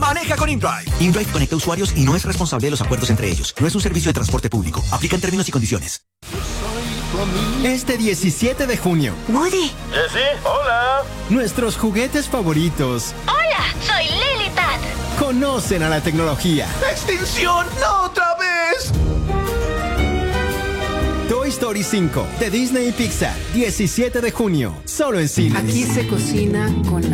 Maneja con InDrive. InDrive conecta usuarios y no es responsable de los acuerdos entre ellos. No es un servicio de transporte público. Aplica en términos y condiciones. Este 17 de junio. Woody. Jessie, hola. Nuestros juguetes favoritos. Hola, soy Lilipad. Conocen a la tecnología. ¡Extinción! ¡No otra vez! Toy Story 5 de Disney y Pixar. 17 de junio. Solo en cines. Aquí se cocina con